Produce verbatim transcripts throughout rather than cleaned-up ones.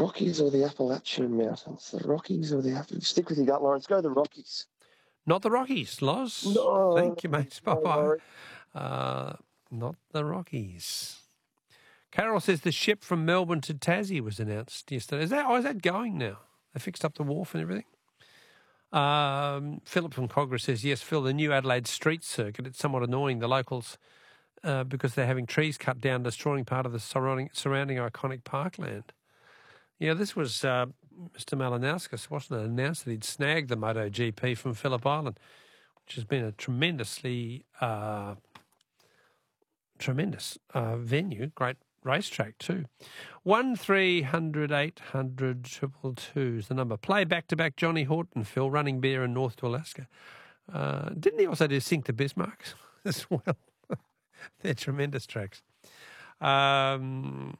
Rockies or the Appalachian Mountains? The Rockies or the Appalachian? Stick with your gut, Lawrence. Go the Rockies. Not the Rockies, Loz. No. Thank you, mate. Bye-bye. No. Uh, not the Rockies. Carol says the ship from Melbourne to Tassie was announced yesterday. Is that, oh, is that going now? They fixed up the wharf and everything? Um, Philip from Cogra says, yes, Phil, the new Adelaide street circuit, it's somewhat annoying. The locals, uh, because they're having trees cut down, destroying part of the surrounding, surrounding iconic parkland. Yeah, this was uh, Mister Malinauskas, wasn't it, announced that he'd snagged the MotoGP from Phillip Island, which has been a tremendously, uh, tremendous uh, venue, great racetrack too. One three hundred eight hundred triple two is the number. Play back-to-back Johnny Horton, Phil, Running Bear and North to Alaska. Uh, didn't he also do Sink to Bismarck as well? They're tremendous tracks. Um,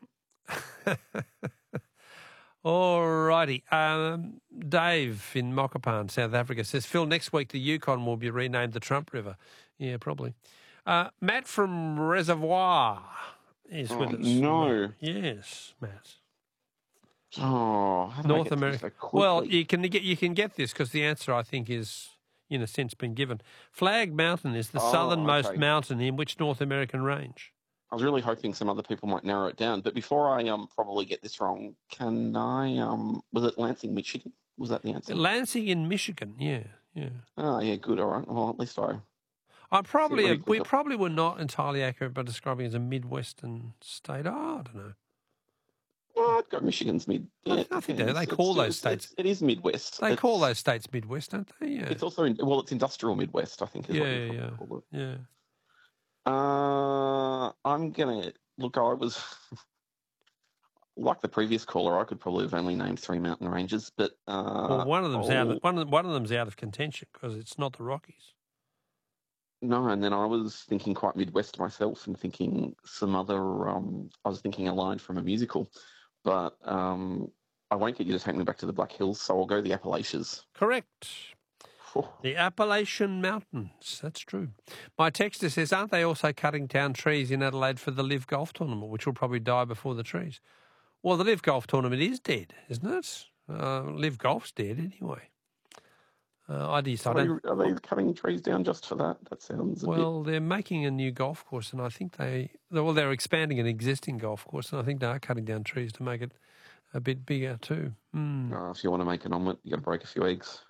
all righty. Um, Dave in Mokopane, South Africa, says, Phil, next week the Yukon will be renamed the Trump River. Yeah, probably. Uh, Matt from Reservoir is oh, with us. No. Yes, Matt. Oh, how do I North get America. this so quickly? Well, you can get you can get this because the answer, I think, is in a sense been given. Flag Mountain is the Oh, southernmost okay. mountain in which North American range? I was really hoping some other people might narrow it down. But before I um probably get this wrong, can I um was it Lansing, Michigan? Was that the answer? Lansing in Michigan. Yeah, yeah. Oh yeah, good. All right. Well, at least I. I probably really we quick. probably were not entirely accurate by describing it as a Midwestern state. Oh, I don't know. Oh, I'd go Michigan's mid. Yeah, I think yeah, they, they it's- call it's- those it's- states. It is Midwest. They It's- call those states Midwest, don't they? Yeah. It's also in, well, it's industrial Midwest, I think. Is Yeah, what you yeah, probably call it. yeah. Uh, I'm gonna look. I was like the previous caller. I could probably have only named three mountain ranges, but uh, Well, one of them's out I'll- of one of, one of them's out of contention because it's not the Rockies. No, and then I was thinking quite Midwest myself, and thinking some other. Um, I was thinking a line from a musical, but um, I won't get you to take me back to the Black Hills, so I'll go the Appalachians. Correct. The Appalachian Mountains. That's true. My texter says, aren't they also cutting down trees in Adelaide for the Live Golf Tournament, which will probably die before the trees? Well, the Live Golf Tournament is dead, isn't it? Uh, Live Golf's dead anyway. Uh, I just, I Are they, don't, are they cutting trees down just for that? That sounds a well, they're making a new golf course, and I think they, well, they're expanding an existing golf course, and I think they are cutting down trees to make it a bit bigger too. Mm. bit. Uh, if you want to make an omelette, you got to break a few eggs.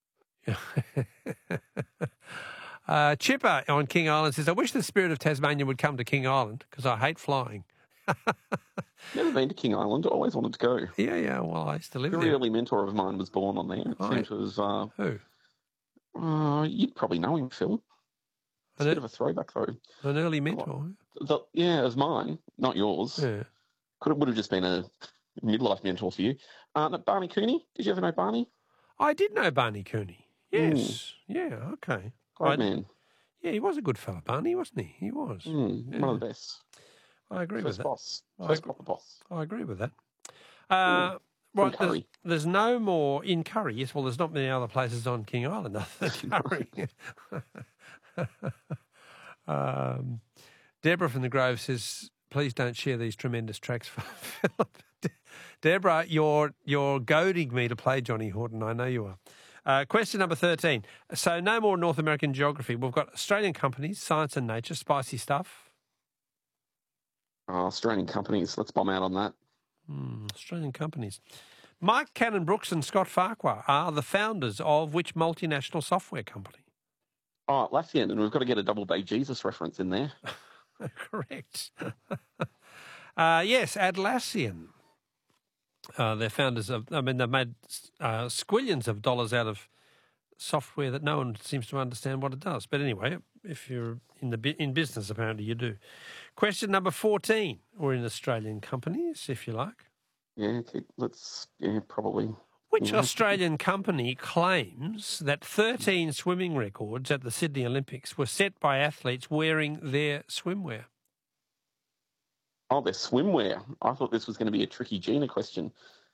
uh, Chipper on King Island says, I wish the spirit of Tasmania would come to King Island because I hate flying. Never been to King Island. Always wanted to go. Yeah, yeah. Well, I used to live A there. really early mentor of mine was born on there. It Oh, seems it was. Uh, Who? uh, you'd probably know him, Phil. It's a An, bit of a throwback, though. an early mentor. The, yeah, it was mine, not yours. Yeah. Could have, would have just been a midlife mentor for you. Uh, no, Barney Cooney. Did you ever know Barney? I did know Barney Cooney. Yes. Yeah, okay. Great I- man. Yeah, he was a good fella, Barney, wasn't he? He was. Mm, Yeah. One of the best. I agree with First that. boss. I First agree. proper boss. I agree with that. Uh, right, there's, Curry. there's no more in Curry. Yes, well, there's not many other places on King Island other than Curry. um, Deborah from the Grove says, please don't share these tremendous tracks for Philip. De- Deborah, you're, you're goading me to play Johnny Horton. I know you are. Uh, question number thirteen. So no more North American geography. We've got Australian companies, Science and Nature, spicy stuff. Uh, Australian companies. Let's bomb out on that. Hmm, Australian companies. Mike Cannon-Brooks and Scott Farquhar are the founders of which multinational software company? Oh, Atlassian, and we've got to get a double Bay Jesus reference in there. Correct. uh, yes, Atlassian. Uh, they're founders of, I mean, they've made uh, squillions of dollars out of software that no one seems to understand what it does. But anyway, if you're in the bu- in business, apparently you do. Question number fourteen, or in Australian companies, if you like. Yeah, keep, let's, yeah, probably. Which Yeah. Australian company claims that thirteen swimming records at the Sydney Olympics were set by athletes wearing their swimwear? Oh, their swimwear. I thought this was going to be a tricky Gina question.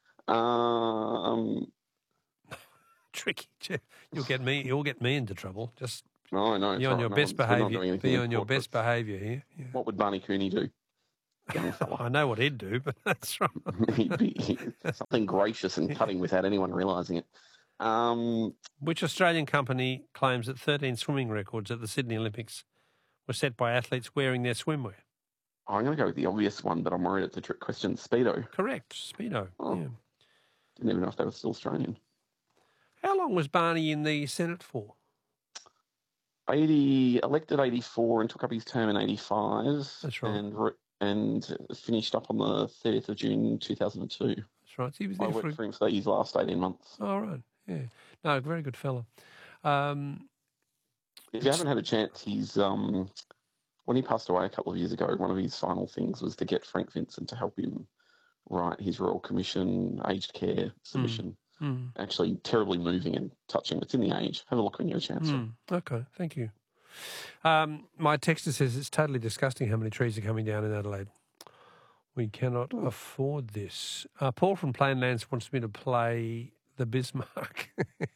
Um, Tricky. You'll get me. You'll get me into trouble. Just no, no. be it's on all your right, best no, we're not doing behaviour. anything Be on your important. best behaviour here. Yeah. What would Barney Cooney do? young fella. I know what he'd do, but that's right. He'd be he, something gracious and cutting without anyone realising it. Um, Which Australian company claims that thirteen swimming records at the Sydney Olympics were set by athletes wearing their swimwear? I'm going to go with the obvious one, but I'm worried it's a trick question. Speedo. Correct, Speedo. Oh. Yeah. Didn't even know if they were still Australian. How long was Barney in the Senate for? eighty elected eighty-four and took up his term in eighty-five. That's right. And re- and finished up on the thirtieth of June two thousand two. That's right. He was I there worked for. for him for his last eighteen months. Oh, right. Yeah. No, very good fella. Um, If you haven't had a chance, he's um, when he passed away a couple of years ago, one of his final things was to get Frank Vincent to help him write his Royal Commission aged care submission. mm, Actually, terribly moving and touching. It's in the Age. Have a look when you have a chance. mm, okay, thank you. Um, my texter says it's totally disgusting how many trees are coming down in Adelaide. We cannot Ooh. afford this. Uh, Paul from Plainlands wants me to play the Bismarck.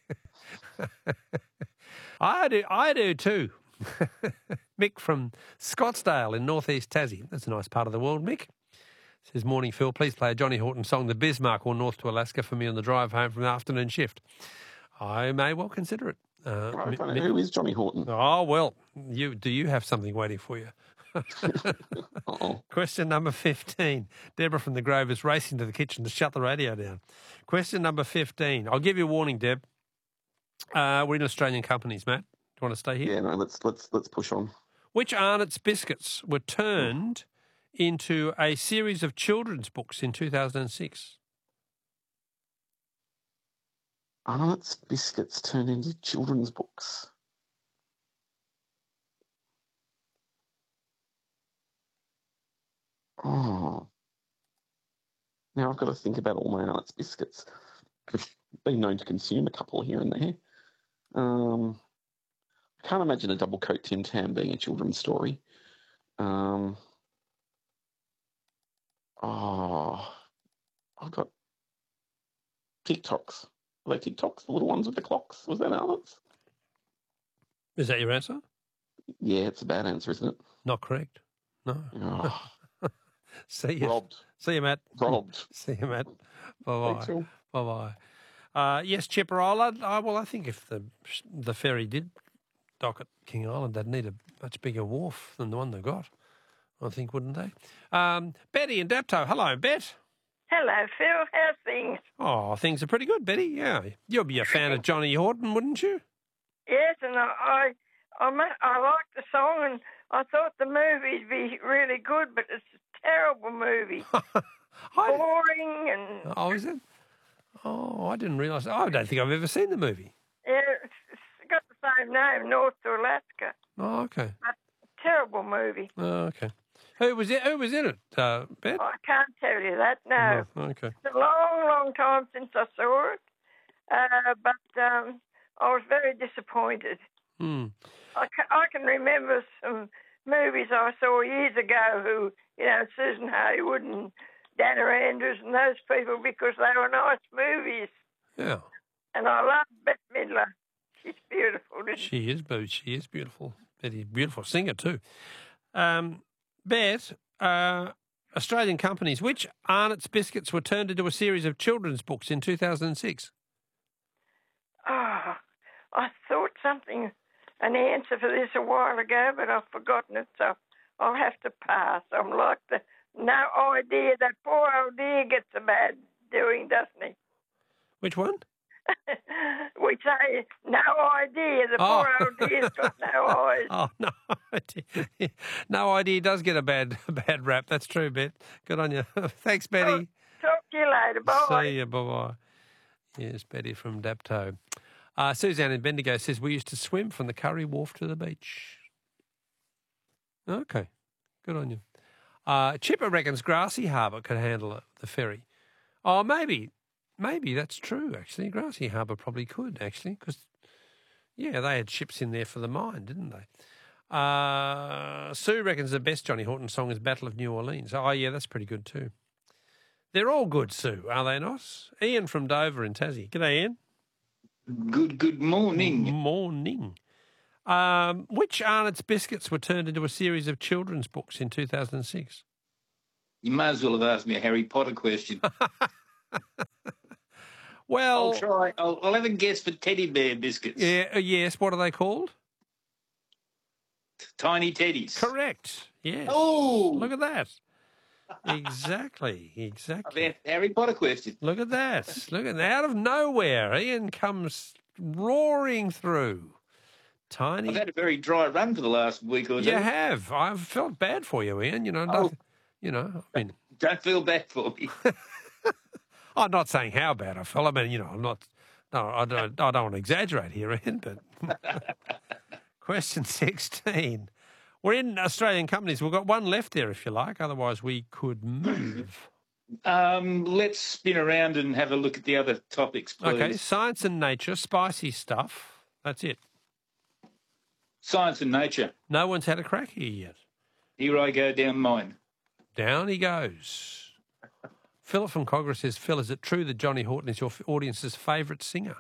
I do, I do too. Mick from Scottsdale in northeast Tassie. That's a nice part of the world, Mick. Says, morning, Phil. Please play a Johnny Horton song, The Bismarck, or North to Alaska for me on the drive home from the afternoon shift. I may well consider it. Uh, I Mi- don't know. Mi- Who is Johnny Horton? Oh, well, you do you have something waiting for you? Uh-oh. Question number fifteen. Deborah from the Grove is racing to the kitchen to shut the radio down. Question number fifteen. I'll give you a warning, Deb. Uh, we're in Australian companies, Matt. Do you want to stay here? Yeah, no, let's let's let's push on. Which Arnott's biscuits were turned into a series of children's books in two thousand six? Arnott's biscuits turned into children's books. Oh. Now I've got to think about all my Arnott's biscuits. I've been known to consume a couple here and there. Um, I can't imagine a double coat Tim Tam being a children's story. Um, oh, I've got TikToks. Are they TikToks? The little ones with the clocks? Was that Arnott's? Is that your answer? Yeah, it's a bad answer, isn't it? Not correct. No. Oh, See you. robbed. See you, Matt. Robbed. See you, Matt. Bye-bye. Thanks, Phil. Bye-bye. Uh, yes, Chipper Island. I, well, I think if the the ferry did dock at King Island, they'd need a much bigger wharf than the one they've got, I think, wouldn't they? Um, Betty in Dapto. Hello, Bet. Hello, Phil. How's things? Oh, things are pretty good, Betty. Yeah. You'll be a fan of Johnny Horton, wouldn't you? Yes, and I, I, I, ma- I like the song, and I thought the movie'd be really good, but it's a terrible movie. I, Boring and oh, is it? Oh, I didn't realise. I don't think I've ever seen the movie. yeah, it's, it's got the same name, North to Alaska. Oh, okay. Terrible movie. Oh, okay. Who was it? Who was in it, uh, Bet? I can't tell you that. No, No, okay. it's a long, long time since I saw it, uh, but um, I was very disappointed. Hmm. I can, I can remember some movies I saw years ago who, you know, Susan Haywood and Dana Andrews and those people because they were nice movies. Yeah. And I love Bette Midler. She's beautiful, isn't she? She is, but she is beautiful. Betty, beautiful singer too. Um, Bet, uh, Australian companies, which Arnott's biscuits were turned into a series of children's books in two thousand six? Oh, I thought something, an answer for this a while ago, but I've forgotten it, so I'll have to pass. I'm like the no idea. That poor old dear gets a bad doing, doesn't he? Which one? We say no idea. The Oh. poor old dear's got no eyes. Oh, no idea. No idea does get a bad a bad rap. That's true, Bet. Good on you. Thanks, Betty. Talk to you later. Bye. See you. Bye-bye. Yes, Betty from Dapto. Uh, Suzanne in Bendigo says, we used to swim from the Curry Wharf to the beach. Okay. Good on you. Uh, Chipper reckons Grassy Harbour could handle it, the ferry. Oh, maybe. Maybe that's true, actually. Grassy Harbour probably could, actually, because, yeah, they had ships in there for the mine, didn't they? Uh, Sue reckons the best Johnny Horton song is Battle of New Orleans. Oh, yeah, that's pretty good too. They're all good, Sue, are they not? Ian from Dover in Tassie. G'day, Ian. Good, good morning. Morning. Um, which Arnott's biscuits were turned into a series of children's books in two thousand six? You may as well have asked me a Harry Potter question. Well, I'll try. I'll, I'll have a guess for teddy bear biscuits. yeah, uh, yes. What are they called? Tiny teddies. Correct. Yes. Oh! Look at that. Exactly. I've Exactly. asked a Harry Potter question. Look at that. Look at out of nowhere, Ian comes roaring through. Tiny. I've had a very dry run for the last week or two. You have. I've felt bad for you, Ian. You know, Oh. nothing, you know. I mean, Don't feel bad for me. I'm not saying how bad I felt. I mean, you know, I'm not. No, I don't. I don't want to exaggerate here, Ian. But question sixteen. We're in Australian companies. We've got one left there, if you like. Otherwise, we could move. Um, let's spin around and have a look at the other topics, please. Okay, science and nature, spicy stuff. That's it. Science and nature. No one's had a crack here yet. Here I go down mine. Down he goes. Philip from Cogra says, Phil, is it true that Johnny Horton is your f- audience's favourite singer?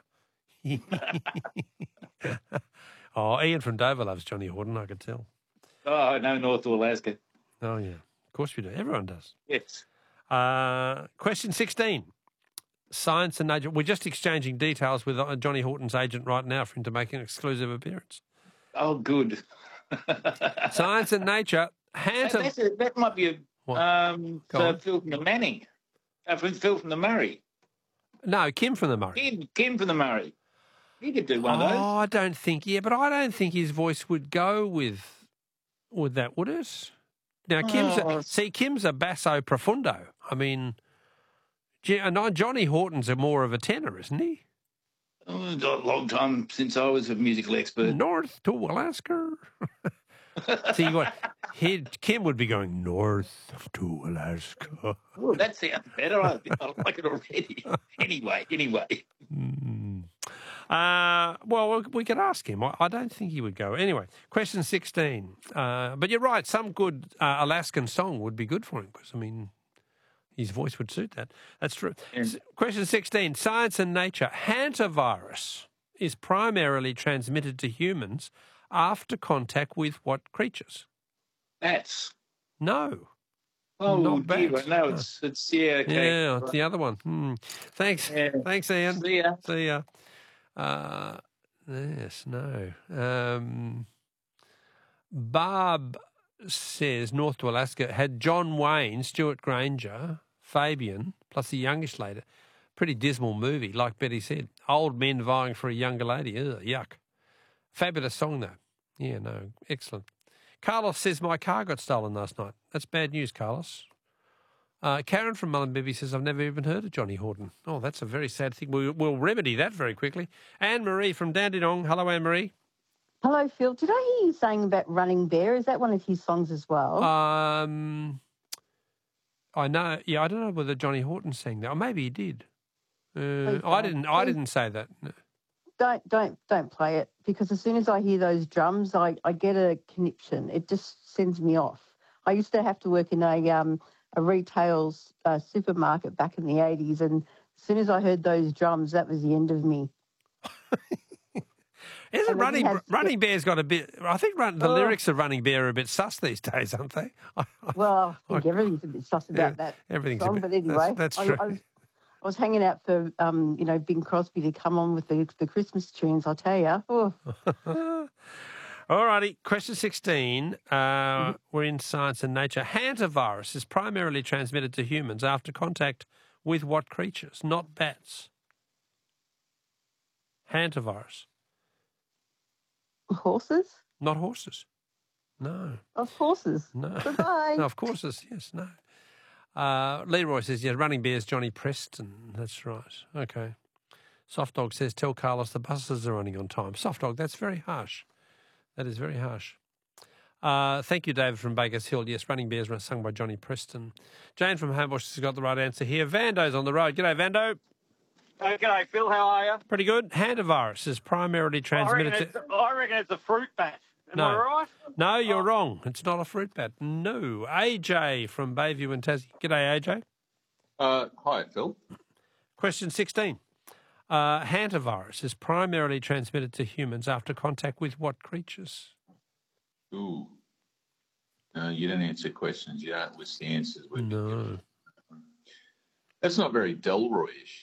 Oh, Ian from Dover loves Johnny Horton, I could tell. Oh, I know North Alaska. Oh, yeah. Of course we do. Everyone does. Yes. Uh, question sixteen. Science and nature. We're just exchanging details with uh, Johnny Horton's agent right now for him to make an exclusive appearance. Oh, good. Science and nature. that, Handsome. that's a, that might be a What? um, Go so on. Phil from the Manning. Uh, from Phil from the Murray. No, Kim from the Murray. Kim, Kim from the Murray. He could do one of those. Oh, I don't think. Yeah, but I don't think his voice would go with with that, would it? Now, Kim's Oh. a, see, Kim's a basso profundo. I mean, J- and I- Johnny Horton's a more of a tenor, isn't he? Oh, it's a long time since I was a musical expert. North to Alaska. See, what he Kim would be going north to Alaska. Oh, that sounds better. I, I like it already. Anyway, anyway. Mm. Uh, well, we- we could ask him. I, I don't think he would go. Anyway, question sixteen. Uh, but you're right. Some good uh, Alaskan song would be good for him because, I mean, his voice would suit that. That's true. Yeah. S- Question sixteen. Science and nature. Hantavirus is primarily transmitted to humans after contact with what creatures? Bats. No. Oh, Not dear. bats. No, it's, it's, yeah, okay. Yeah, it's the other one. Hmm. Thanks. Yeah. Thanks, Ian. See ya. See ya. Uh, yes, no. Um, Barb says North to Alaska had John Wayne, Stuart Granger, Fabian, plus a youngish lady. Pretty dismal movie, like Betty said. Old men vying for a younger lady. Ugh, yuck. Fabulous song, though. Yeah, no, excellent. Carlos says my car got stolen last night. That's bad news, Carlos. Uh, Karen from Mullumbimby says, I've never even heard of Johnny Horton. Oh, that's a very sad thing. We, we'll remedy that very quickly. Anne-Marie from Dandenong. Hello, Anne-Marie. Hello, Phil. Did I hear you saying about Running Bear? Is that one of his songs as well? Um, I know. Yeah, I don't know whether Johnny Horton sang that. Or maybe he did. Uh, Please I don't. didn't. I Please- didn't say that. No. Don't don't don't play it, because as soon as I hear those drums, I, I get a conniption. It just sends me off. I used to have to work in a um a retail uh, supermarket back in the eighties, and as soon as I heard those drums, that was the end of me. Isn't And then Running he has- Running Bear's got a bit? I think run, the Oh. lyrics of Running Bear are a bit sus these days, aren't they? Well, I think everything's a bit sus about Yeah, that everything's a song, bit- but anyway, that's- that's I, true. I, was, I was hanging out for um you know Bing Crosby to come on with the the Christmas tunes. I'll tell you. Oh. All righty. Question sixteen. Uh, Mm-hmm. We're in science and nature. Hantavirus is primarily transmitted to humans after contact with what creatures? Not bats. Hantavirus. Horses? Not horses. No. Of horses. No. Goodbye. No, of course, it's, yes, no. Uh, Leroy says, yeah, Running Bear's Johnny Preston. That's right. Okay. Soft Dog says, tell Carlos the buses are running on time. Soft Dog, that's very harsh. That is very harsh. Uh, thank you, David from Bakers Hill. Yes, Running Bears were sung by Johnny Preston. Jane from Homebush has got the right answer here. Vando's on the road. G'day, Vando. Oh, g'day, Phil. How are you? Pretty good. Hantavirus is primarily I transmitted reckon, to... it's, I reckon it's a fruit bat. Am No. I right? No, you're Oh. wrong. It's not a fruit bat. No. A J from Bayview and Tassie. G'day, A J. Uh, hi, Phil. Question sixteen. Uh, hantavirus is primarily transmitted to humans after contact with what creatures? Ooh. No, you don't answer questions. You don't list the answers. We've been No. given. That's not very Delroy-ish.